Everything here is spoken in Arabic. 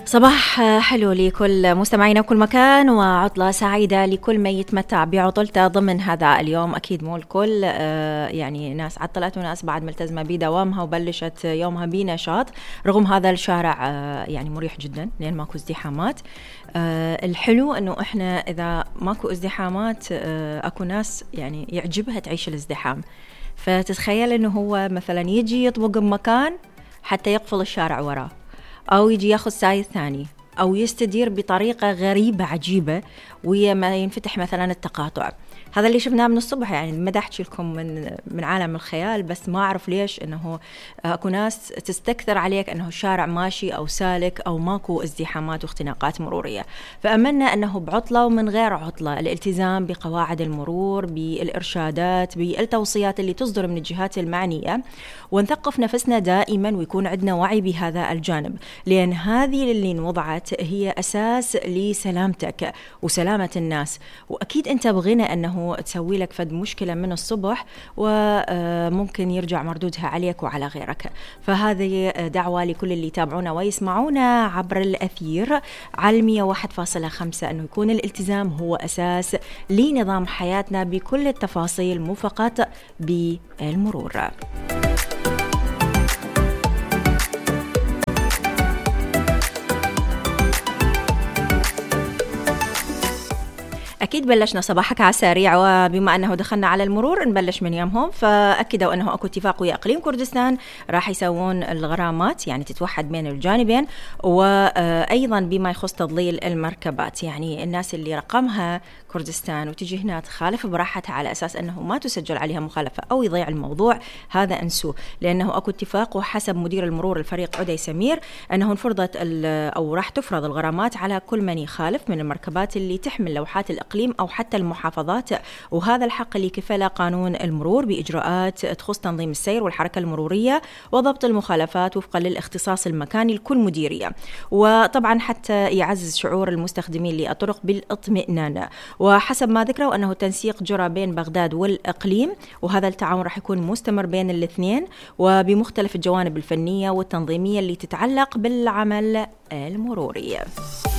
صباح حلو لكل مستمعينا بكل مكان، وعطلة سعيدة لكل من يتمتع بعطلته ضمن هذا اليوم. أكيد مو الكل، يعني ناس عطلت وناس بعد ملتزمة بدوامها وبلشت يومها بنشاط. رغم هذا الشارع يعني مريح جدا لأن ماكو ازدحامات. الحلو أنه إحنا إذا ماكو ازدحامات أكو ناس يعني يعجبها تعيش الازدحام، فتتخيل أنه هو مثلا يجي يطبق بمكان حتى يقفل الشارع وراه، أو يجي ياخذ سايد ثاني، أو يستدير بطريقة غريبة عجيبة ويا ما ينفتح مثلا التقاطع. هذا اللي شفناه من الصبح. يعني ما أحكي لكم من عالم الخيال، بس ما أعرف ليش إنه أكو ناس تستكثر عليك إنه الشارع ماشي أو سالك أو ماكو ازدحامات واختناقات مرورية. فأملنا إنه بعطلة ومن غير عطلة الالتزام بقواعد المرور، بالإرشادات، بالتوصيات اللي تصدر من الجهات المعنية، ونثقف نفسنا دائما ويكون عندنا وعي بهذا الجانب، لأن هذه اللي وضعت هي أساس لسلامتك وسلامة الناس. وأكيد أنت بغنى أنه تسوي لك فد مشكلة من الصبح وممكن يرجع مردودها عليك وعلى غيرك. فهذه دعوة لكل اللي يتابعونا ويسمعونا عبر الأثير على 101.5 أنه يكون الالتزام هو أساس لنظام حياتنا بكل التفاصيل، مو فقط بالمرور. أكيد بلشنا صباحك على السريع، وبما أنه دخلنا على المرور نبلش من يومهم. فأكدوا أنه أكو اتفاق ويا إقليم كردستان راح يسوون الغرامات، يعني تتوحد بين الجانبين، وأيضا بما يخص تضليل المركبات. يعني الناس اللي رقمها كردستان وتجي هنا تخالف براحتها على أساس أنه ما تسجل عليها مخالفة أو يضيع الموضوع، هذا أنسوه، لأنه أكو اتفاق. وحسب مدير المرور الفريق عدي سمير أنه انفرضت أو راح تفرض الغرامات على كل من يخالف من المركبات اللي تحمل لوحات الإقليم أو حتى المحافظات، وهذا الحق اللي كفله قانون المرور بإجراءات تخص تنظيم السير والحركة المرورية وضبط المخالفات وفقا للاختصاص المكاني لكل مديرية، وطبعا حتى يعزز شعور المستخدمين للطرق بالاطمئنان. وحسب ما ذكروا أنه التنسيق جرى بين بغداد والإقليم، وهذا التعاون راح يكون مستمر بين الاثنين وبمختلف الجوانب الفنية والتنظيمية اللي تتعلق بالعمل المروري.